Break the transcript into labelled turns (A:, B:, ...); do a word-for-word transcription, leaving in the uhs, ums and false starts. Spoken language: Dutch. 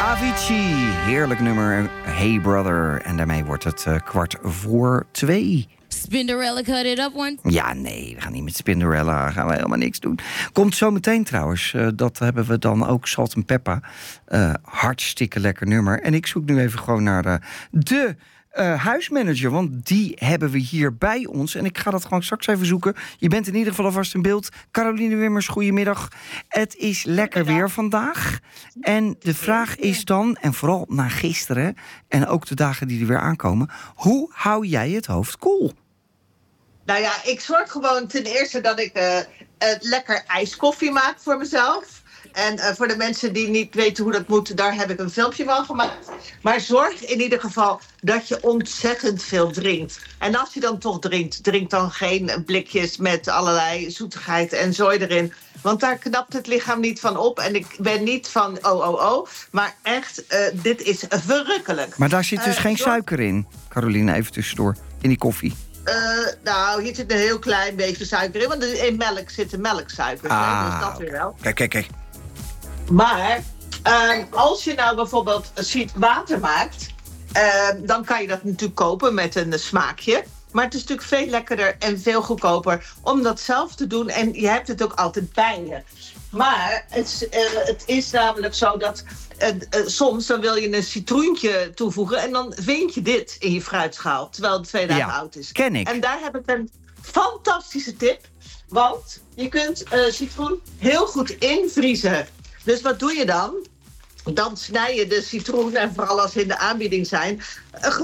A: Avicii, heerlijk nummer. Hey Brother. En daarmee wordt het uh, kwart voor twee.
B: Spinderella cut it up one.
A: Ja, nee, we gaan niet met Spinderella. Gaan we helemaal niks doen. Komt zo meteen trouwens. Uh, dat hebben we dan ook, Salt en Peppa. Uh, hartstikke lekker nummer. En ik zoek nu even gewoon naar uh, de... Uh, huismanager, want die hebben we hier bij ons. En ik ga dat gewoon straks even zoeken. Je bent in ieder geval alvast in beeld. Caroline Wimmers, goedemiddag. Het is lekker weer vandaag. En de vraag is dan, en vooral na gisteren... en ook de dagen die er weer aankomen... hoe hou jij het hoofd koel?
C: Nou ja, ik zorg gewoon ten eerste dat ik uh, uh, lekker ijskoffie maak voor mezelf... En uh, voor de mensen die niet weten hoe dat moet, daar heb ik een filmpje van gemaakt. Maar zorg in ieder geval dat je ontzettend veel drinkt. En als je dan toch drinkt, drink dan geen blikjes met allerlei zoetigheid en zooi erin. Want daar knapt het lichaam niet van op. En ik ben niet van oh, oh, oh. Maar echt, uh, dit is verrukkelijk.
A: Maar daar zit dus uh, geen
C: zorg...
A: suiker in, Caroline, even tussendoor, in die koffie.
C: Uh, nou, hier zit een heel klein beetje suiker in. Want in melk zitten melksuikers.
A: Ah,
C: hè, dus dat weer wel.
A: Kijk, kijk, kijk.
C: Maar uh, als je nou bijvoorbeeld ziet water maakt... Uh, dan kan je dat natuurlijk kopen met een uh, smaakje. Maar het is natuurlijk veel lekkerder en veel goedkoper om dat zelf te doen. En je hebt het ook altijd bij je. Maar het, uh, het is namelijk zo dat uh, uh, soms dan wil je een citroentje toevoegen... en dan vind je dit in je fruitschaal, terwijl het twee dagen
A: ja,
C: oud is.
A: Ken ik.
C: En daar heb ik een fantastische tip. Want je kunt uh, citroen heel goed invriezen... Dus wat doe je dan? Dan snij je de citroen, en vooral als ze in de aanbieding zijn...